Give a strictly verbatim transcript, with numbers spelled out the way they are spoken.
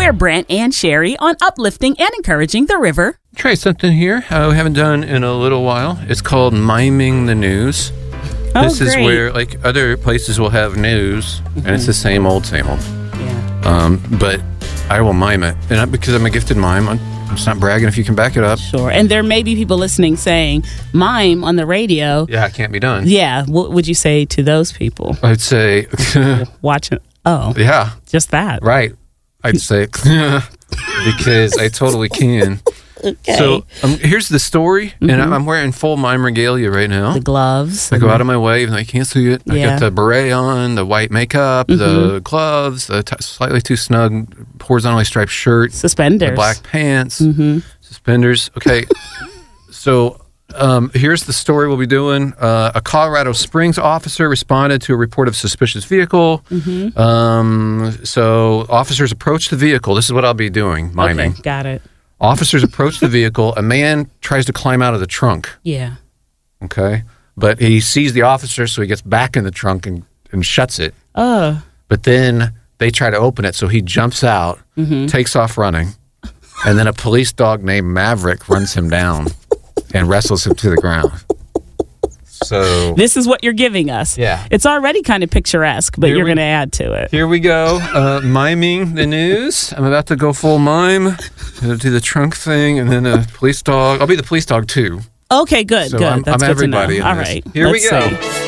We're Brent and Sherry on uplifting and encouraging the river. Try something here uh, we haven't done in a little while. It's called Miming the News. Oh, this is great. where, like, other places will have news, mm-hmm. and it's the same old, same old. Yeah. Um, but I will mime it. And not because I'm a gifted mime. I'm, I'm just not bragging if you can back it up. Sure. And there may be people listening saying, mime on the radio. Yeah, it can't be done. Yeah. What would you say to those people? I'd say... Watching. Oh. Yeah. Just that. Right. I'd say... because I totally can. Okay. So um, here's the story, mm-hmm. and I'm wearing full mime regalia right now. The gloves. I go out of my way, even though you can't see it. I Yeah. got the beret on, the white makeup, mm-hmm. the gloves, the t- slightly too snug horizontally striped shirt. Suspenders. The black pants. Mm-hmm. Suspenders. Okay. So um, here's the story we'll be doing. Uh, a Colorado Springs officer responded to a report of suspicious vehicle. Mm-hmm. Um, so officers approached the vehicle. This is what I'll be doing, miming. Okay, got it. Officers approach the vehicle. A man tries to climb out of the trunk. Yeah. Okay. But he sees the officer, so he gets back in the trunk and, and shuts it. Oh. But then they try to open it, so he jumps out, mm-hmm. takes off running, and then a police dog named Maverick runs him down and wrestles him to the ground. So this is what you're giving us. Yeah. It's already kind of picturesque, but Here you're we- going to add to it. Here we go, uh, miming the news. I'm about to go full mime, uh, do the trunk thing, and then a police dog. I'll be the police dog, too. Okay, good, So good. I'm, That's I'm good to know. everybody in All this. right. Here Let's we go. see.